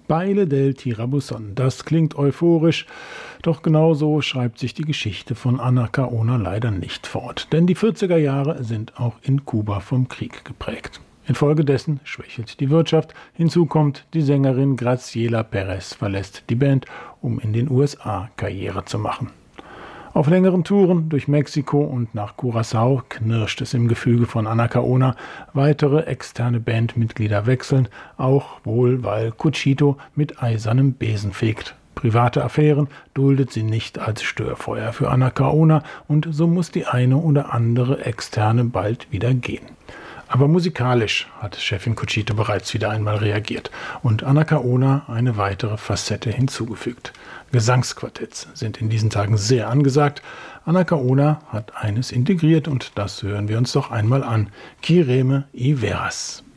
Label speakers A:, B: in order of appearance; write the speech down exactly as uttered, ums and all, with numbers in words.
A: Baile del Tirabuzón, das klingt euphorisch, doch genauso schreibt sich die Geschichte von Anacaona leider nicht fort. Denn die vierziger Jahre sind auch in Kuba vom Krieg geprägt. Infolgedessen schwächelt die Wirtschaft. Hinzu kommt, die Sängerin Graciela Pérez verlässt die Band, um in den U S A Karriere zu machen. Auf längeren Touren durch Mexiko und nach Curaçao knirscht es im Gefüge von Anacaona. Weitere externe Bandmitglieder wechseln, auch wohl weil Cuchito mit eisernem Besen fegt. Private Affären duldet sie nicht als Störfeuer für Anacaona und so muss die eine oder andere Externe bald wieder gehen. Aber musikalisch hat Chefin Cuchito bereits wieder einmal reagiert und Anacaona eine weitere Facette hinzugefügt. Gesangsquartetts sind in diesen Tagen sehr angesagt. Anacaona hat eines integriert und das hören wir uns doch einmal an. Quireme y Veras.